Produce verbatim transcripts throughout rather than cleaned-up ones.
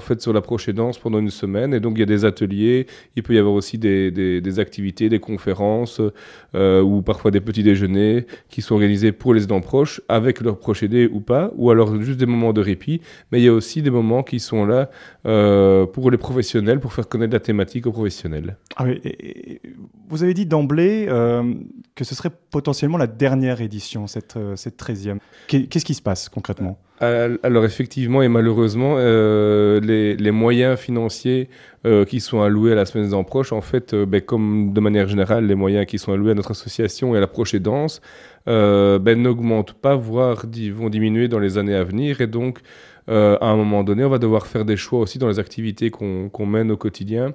fait sur la proche aidance pendant une semaine. Et donc il y a des ateliers, il peut y avoir aussi des, des, des activités, des conférences euh, ou parfois des petits déjeuners qui sont organisés pour les aidants proches avec leurs proches aidés ou pas, ou alors juste des moments de répit. Mais il y a aussi des moments qui sont là euh, pour les professionnels, pour faire connaître la thématique aux professionnels. Ah oui, et, et, vous avez dit d'emblée euh, que ce serait potentiellement la dernière édition, cette, euh, cette treizième. Qu'est-ce qui se passe concrètement ? Alors effectivement et malheureusement, euh, les, les moyens financiers euh, qui sont alloués à la semaine des aidants proches, en fait, euh, ben, comme de manière générale, les moyens qui sont alloués à notre association et à la proche aidance euh, ben, n'augmentent pas, voire di- vont diminuer dans les années à venir. Et donc, euh, à un moment donné, on va devoir faire des choix aussi dans les activités qu'on qu'on mène au quotidien.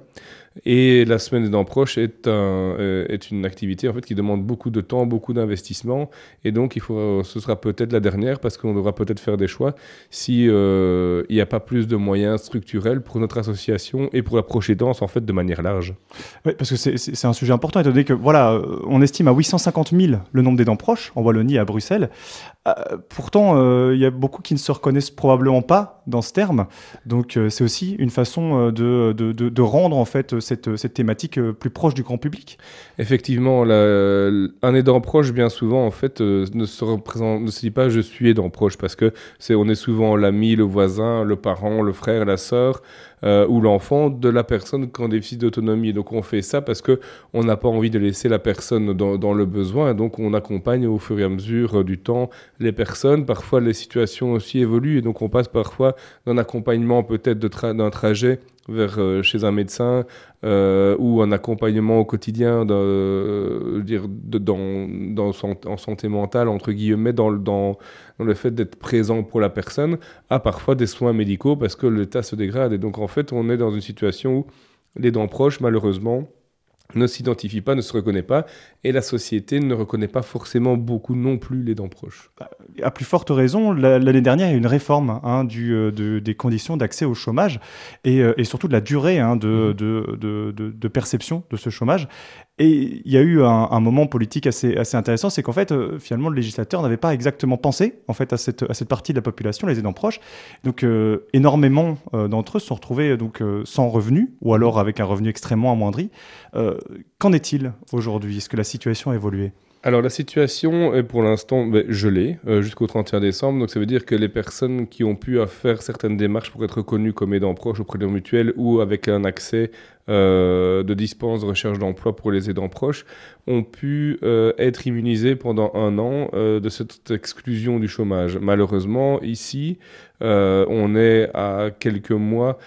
Et la semaine des aidants proches est, un, euh, est une activité en fait, qui demande beaucoup de temps, beaucoup d'investissement. Et donc, il faut, ce sera peut-être la dernière parce qu'on devra peut-être faire des choix si euh, il n'y a pas plus de moyens structurels pour notre association et pour la proche aidance en fait, de manière large. Oui, parce que c'est, c'est, c'est un sujet important, étant donné que voilà, on estime à huit cent cinquante mille le nombre d'aidants proches en Wallonie et à Bruxelles. Euh, pourtant, euh, il y a beaucoup qui ne se reconnaissent probablement pas dans ce terme. Donc, euh, c'est aussi une façon de, de, de, de rendre en fait cette, cette thématique plus proche du grand public. Effectivement, la, un aidant proche, bien souvent, en fait, euh, ne se représente, ne se dit pas « je suis aidant proche » parce que c'est, on est souvent l'ami, le voisin, le parent, le frère, la sœur euh, ou l'enfant de la personne qui a un déficit d'autonomie. Donc, on fait ça parce qu'on n'a pas envie de laisser la personne dans, dans le besoin. Donc, on accompagne au fur et à mesure du temps les personnes. Parfois, les situations aussi évoluent et donc, on passe parfois d'un accompagnement peut-être de tra- d'un trajet vers euh, chez un médecin euh, ou un accompagnement au quotidien de, euh, dire, de, dans, dans son, en santé mentale, entre guillemets, dans, dans, dans le fait d'être présent pour la personne, à parfois des soins médicaux parce que l'état se dégrade. Et donc, en fait, on est dans une situation où les dents proches, malheureusement, ne s'identifie pas, ne se reconnaît pas, et la société ne reconnaît pas forcément beaucoup non plus les dents proches. À plus forte raison, l'année dernière, il y a eu une réforme hein, du, de, des conditions d'accès au chômage et, et surtout de la durée hein, de, de, de, de, de perception de ce chômage. Et il y a eu un, un moment politique assez, assez intéressant, c'est qu'en fait, euh, finalement, le législateur n'avait pas exactement pensé en fait, à, cette, à cette partie de la population, les aidants proches. Donc, euh, énormément euh, d'entre eux se sont retrouvés donc, euh, sans revenus, ou alors avec un revenu extrêmement amoindri. Euh, qu'en est-il aujourd'hui ? Est-ce que la situation a évolué ? Alors la situation est pour l'instant ben, gelée euh, jusqu'au trente et un décembre, donc ça veut dire que les personnes qui ont pu faire certaines démarches pour être reconnues comme aidants proches auprès de leur mutuelle ou avec un accès euh, de dispense de recherche d'emploi pour les aidants proches ont pu euh, être immunisées pendant un an euh, de cette exclusion du chômage. Malheureusement, ici, euh, on est à quelques mois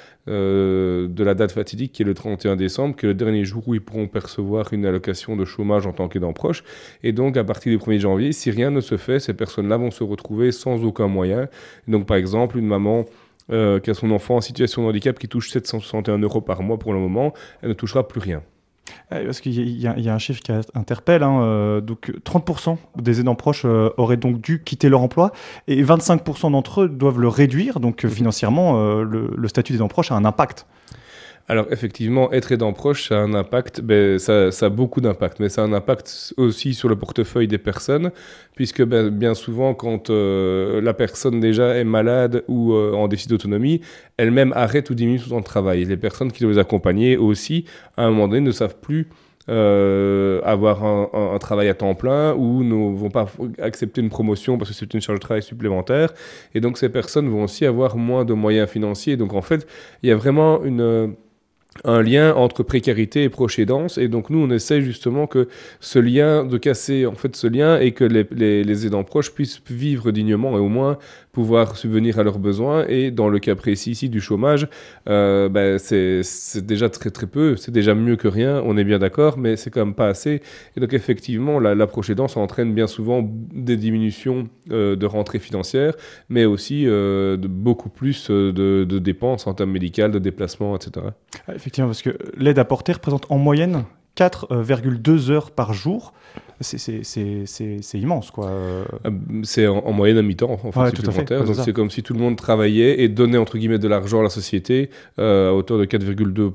euh, de la date fatidique qui est le trente et un décembre, qui est le dernier jour où ils pourront percevoir une allocation de chômage en tant qu'aidants proches. Et donc, à partir du premier janvier, si rien ne se fait, ces personnes-là vont se retrouver sans aucun moyen. Donc, par exemple, une maman euh, qui a son enfant en situation de handicap qui touche sept cent soixante et un euros par mois pour le moment, elle ne touchera plus rien. Parce qu'il y, y, y a un chiffre qui interpelle, hein, euh, donc trente pour cent des aidants proches euh, auraient donc dû quitter leur emploi et vingt-cinq pour cent d'entre eux doivent le réduire, donc euh, financièrement euh, le, le statut d'aidant proche a un impact. Alors effectivement, être aidant proche, ça a un impact, ben, ça, ça a beaucoup d'impact, mais ça a un impact aussi sur le portefeuille des personnes, puisque ben, bien souvent, quand euh, la personne déjà est malade ou euh, en déficit d'autonomie, elle-même arrête ou diminue son temps de travail. Les personnes qui doivent les accompagner aussi, à un moment donné, ne savent plus euh, avoir un, un, un travail à temps plein ou ne vont pas accepter une promotion parce que c'est une charge de travail supplémentaire. Et donc ces personnes vont aussi avoir moins de moyens financiers. Donc en fait, il y a vraiment une... un lien entre précarité et proche aidance, et donc nous on essaie justement que ce lien, de casser en fait ce lien et que les, les, les aidants proches puissent vivre dignement et au moins pouvoir subvenir à leurs besoins. Et dans le cas précis ici du chômage, euh, ben c'est, c'est déjà très très peu, c'est déjà mieux que rien, on est bien d'accord, mais c'est quand même pas assez. Et donc effectivement la, la proche aidance entraîne bien souvent des diminutions euh, de rentrées financières, mais aussi euh, de beaucoup plus de, de dépenses en termes médicaux, de déplacements, et cetera. Effectivement, parce que l'aide apportée représente en moyenne quatre virgule deux heures par jour. C'est, c'est, c'est, c'est, c'est immense, quoi. C'est en, en moyenne à mi-temps, en fait, ouais, supplémentaire. Ouais, donc, c'est, c'est comme si tout le monde travaillait et donnait, entre guillemets, de l'argent à la société euh, à hauteur de quatre virgule deux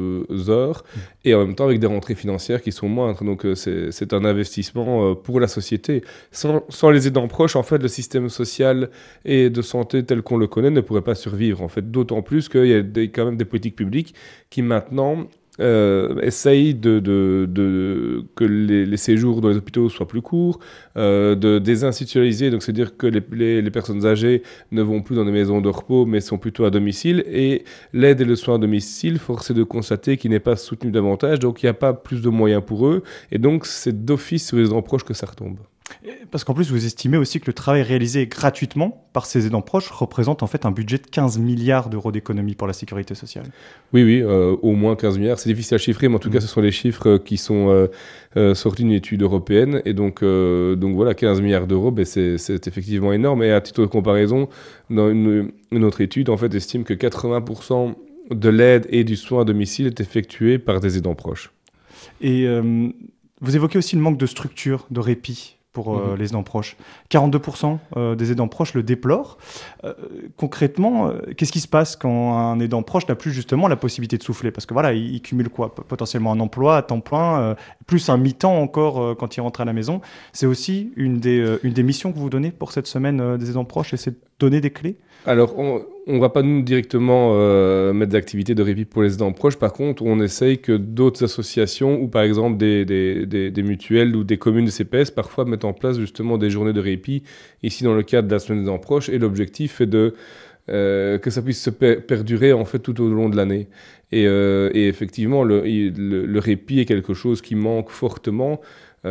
heures mmh. et en même temps avec des rentrées financières qui sont moindres. Donc, euh, c'est, c'est un investissement euh, pour la société. Sans, sans les aidants proches, en fait, le système social et de santé tel qu'on le connaît ne pourrait pas survivre, en fait. D'autant plus qu'il y a des, quand même des politiques publiques qui, maintenant... Euh, essaye de, de, de, que les, les séjours dans les hôpitaux soient plus courts, euh, de désinstitutionnaliser, donc c'est-à-dire que les, les, les personnes âgées ne vont plus dans des maisons de repos, mais sont plutôt à domicile, et l'aide et le soin à domicile, force est de constater qu'il n'est pas soutenu davantage, donc il n'y a pas plus de moyens pour eux, et donc c'est d'office sur les aidants proches que ça retombe. Parce qu'en plus, vous estimez aussi que le travail réalisé gratuitement par ces aidants proches représente en fait un budget de quinze milliards d'euros d'économie pour la sécurité sociale. Oui, oui, euh, au moins quinze milliards. C'est difficile à chiffrer, mais en tout mmh. cas, ce sont les chiffres qui sont euh, euh, sortis d'une étude européenne. Et donc, euh, donc voilà, quinze milliards d'euros, ben c'est, c'est effectivement énorme. Et à titre de comparaison, dans une, une autre étude, en fait, estime que quatre-vingts pour cent de l'aide et du soin à domicile est effectué par des aidants proches. Et euh, vous évoquez aussi le manque de structure, de répit pour euh, mmh. les aidants proches. quarante-deux pour cent euh, des aidants proches le déplorent. Euh, concrètement, euh, qu'est-ce qui se passe quand un aidant proche n'a plus justement la possibilité de souffler ? Parce que voilà, il, il cumule quoi ? Potentiellement un emploi à temps plein, euh, plus un mi-temps encore euh, quand il rentre à la maison. C'est aussi une des, euh, une des missions que vous donnez pour cette semaine euh, des aidants proches, et c'est de donner des clés ? Alors, on ne va pas nous directement euh, mettre d'activités de répit pour les aidants proches. Par contre, on essaye que d'autres associations ou par exemple des, des, des, des mutuelles ou des communes de C P S parfois mettent en place justement des journées de répit ici dans le cadre de la semaine des aidants proches. Et l'objectif est de, euh, que ça puisse se per- perdurer en fait tout au long de l'année. Et, euh, et effectivement, le, le, le répit est quelque chose qui manque fortement.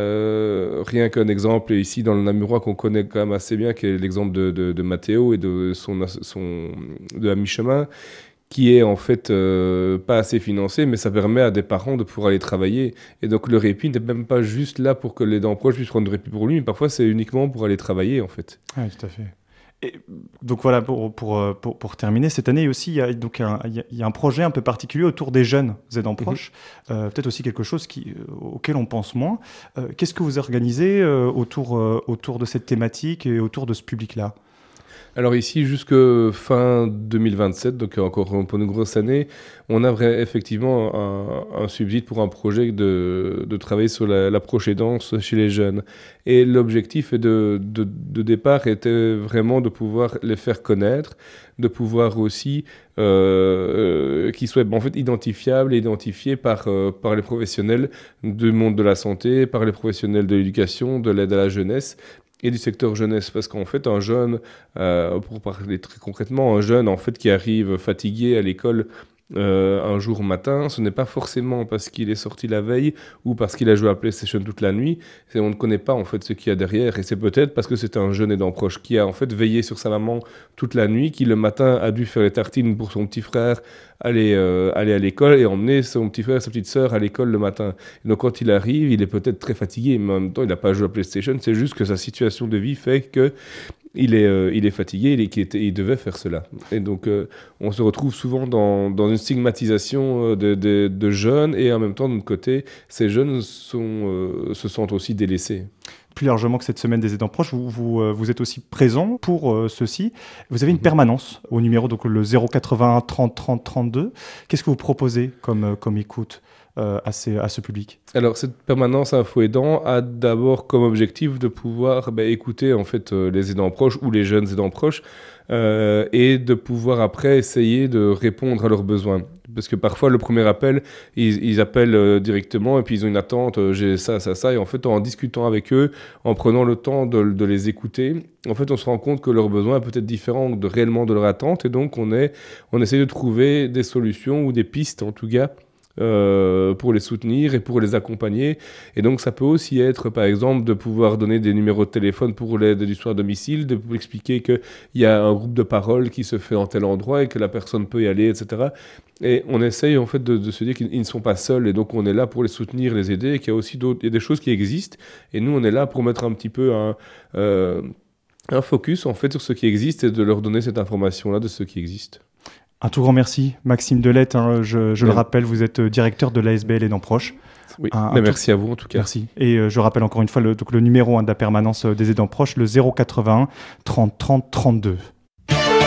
Euh, rien qu'un exemple ici dans le Namurois qu'on connaît quand même assez bien, qui est l'exemple de, de, de Mathéo et de son, son de la mi-chemin, qui est en fait euh, pas assez financé, mais ça permet à des parents de pouvoir aller travailler. Et donc le répit n'est même pas juste là pour que les aidants proches puissent prendre du répit pour lui, mais parfois c'est uniquement pour aller travailler en fait. Oui, tout à fait. Et donc voilà, pour, pour, pour, pour terminer, cette année aussi, il y a, donc un, il y a un projet un peu particulier autour des jeunes aidants proches, mmh. euh, peut-être aussi quelque chose qui, auquel on pense moins. Euh, qu'est-ce que vous organisez euh, autour, euh, autour de cette thématique et autour de ce public-là ? Alors ici, jusque fin deux mille vingt-sept, donc encore pour une grosse année, on a vrai, effectivement un, un subside pour un projet de, de travailler sur la, la proche-aidance chez les jeunes. Et l'objectif de, de, de départ était vraiment de pouvoir les faire connaître, de pouvoir aussi euh, euh, qu'ils soient en fait identifiables et identifiés par, euh, par les professionnels du monde de la santé, par les professionnels de l'éducation, de l'aide à la jeunesse, et du secteur jeunesse, parce qu'en fait un jeune, euh, pour parler très concrètement, un jeune en fait qui arrive fatigué à l'école euh, un jour matin, ce n'est pas forcément parce qu'il est sorti la veille ou parce qu'il a joué à PlayStation toute la nuit, c'est, on ne connaît pas en fait ce qu'il y a derrière, et c'est peut-être parce que c'est un jeune aidant proche qui a en fait veillé sur sa maman toute la nuit, qui le matin a dû faire les tartines pour son petit frère, aller, euh, aller à l'école et emmener son petit frère et sa petite sœur à l'école le matin. Et donc quand il arrive, il est peut-être très fatigué, mais en même temps il n'a pas joué à PlayStation, c'est juste que sa situation de vie fait que il est, euh, il est fatigué, il, est, il, était, il devait faire cela. Et donc, euh, on se retrouve souvent dans, dans une stigmatisation de, de, de jeunes, et en même temps, de notre côté, ces jeunes sont, euh, se sentent aussi délaissés. Plus largement que cette semaine des aidants proches, vous, vous, euh, vous êtes aussi présent pour euh, ceci. Vous avez une mmh. permanence au numéro, donc le zéro quatre-vingt-un trente trente trente-deux. Qu'est-ce que vous proposez comme, comme écoute euh, à, ces, à ce public ? Alors, cette permanence info aidant a d'abord comme objectif de pouvoir bah, écouter en fait euh, les aidants proches ou les jeunes aidants proches euh, et de pouvoir après essayer de répondre à leurs besoins. Parce que parfois, le premier appel, ils, ils appellent euh, directement et puis ils ont une attente, euh, j'ai ça, ça, ça. Et en fait, en discutant avec eux, en prenant le temps de, de les écouter, en fait, on se rend compte que leurs besoins sont peut-être différents de, réellement de leur attente. Et donc, on, est, on essaie de trouver des solutions ou des pistes, en tout cas, Euh, pour les soutenir et pour les accompagner. Et donc ça peut aussi être par exemple de pouvoir donner des numéros de téléphone pour l'aide du soin à domicile, de vous expliquer qu'il y a un groupe de parole qui se fait en tel endroit et que la personne peut y aller, et cetera. Et on essaye en fait de, de se dire qu'ils ne sont pas seuls, et donc on est là pour les soutenir, les aider, et qu'il y a aussi d'autres, il y a des choses qui existent, et nous on est là pour mettre un petit peu un, euh, un focus en fait sur ce qui existe et de leur donner cette information-là de ce qui existe. Un tout grand merci, Maxime Delette. Hein, je je Ouais. le rappelle, vous êtes directeur de l'A S B L Aidants Proches. Oui, Un- un mais tout- merci à vous en tout cas. Merci. Et euh, je rappelle encore une fois le, donc le numéro hein, de la permanence euh, des aidants proches, le zéro quatre-vingt-un trente trente trente-deux.